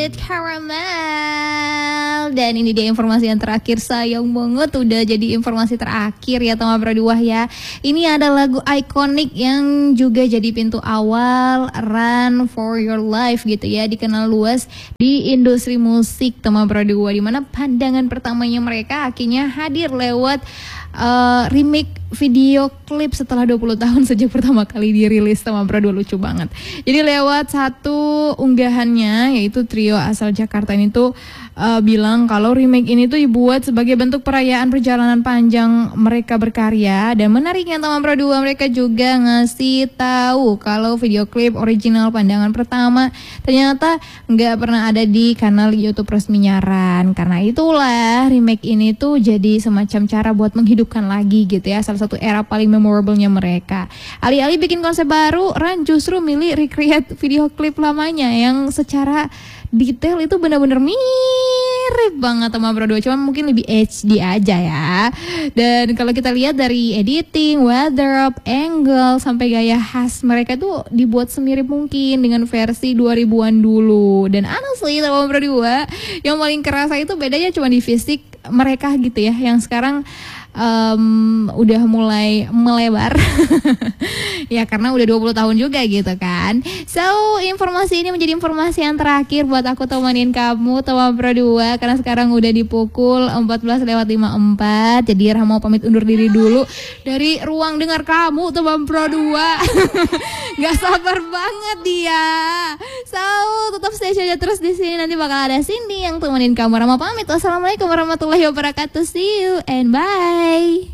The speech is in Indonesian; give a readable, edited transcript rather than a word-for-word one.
with Caramel. Dan ini dia informasi yang terakhir, sayang banget udah jadi informasi terakhir ya Tama Praduwah ya. Ini ada lagu ikonik yang juga jadi pintu awal Run for Your Life gitu ya, dikenal luas di industri musik Tama Praduwah, dimana pandangan pertamanya mereka akhirnya hadir lewat remake video klip setelah 20 tahun sejak pertama kali dirilis Tama Praduwah. Lucu banget. Jadi lewat satu unggahannya, yaitu trio asal Jakarta ini tuh bilang kalau remake ini tuh dibuat sebagai bentuk perayaan perjalanan panjang mereka berkarya. Dan menariknya Tama Praduwah, mereka juga ngasih tahu kalau video klip original pandangan pertama ternyata nggak pernah ada di kanal YouTube resminya Ran. Karena itulah remake ini tuh jadi semacam cara buat menghidupkan lagi gitu ya salah satu era paling memorable-nya mereka. Alih-alih bikin konsep baru, Ran justru milih recreate video klip lamanya yang secara detail itu benar-benar mirip banget sama Praduwah, cuma mungkin lebih HD aja ya. Dan kalau kita lihat dari editing, wardrobe, angle, sampai gaya khas mereka tuh dibuat semirip mungkin dengan versi 2000-an dulu. Dan honestly sama Praduwah, yang paling kerasa itu bedanya cuma di fisik mereka gitu ya, yang sekarang udah mulai melebar ya karena udah 20 tahun juga gitu kan. So informasi ini menjadi informasi yang terakhir buat aku temenin kamu Tama Praduwah, karena sekarang udah di pukul 14:54. Jadi Rahma mau pamit undur diri dulu dari ruang dengar kamu Tama Praduwah. Gak sabar banget dia. So tetap stay aja terus di sini, nanti bakal ada Cindy yang temenin kamu. Rahma pamit. Wassalamualaikum warahmatullahi wabarakatuh. See you and bye.